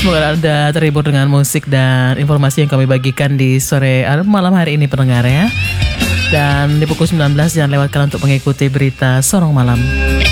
Semoga Anda terhibur dengan musik dan informasi yang kami bagikan di sore malam hari ini pendengar ya. Dan di pukul 19 jangan lewatkan untuk mengikuti berita Sorong Malam.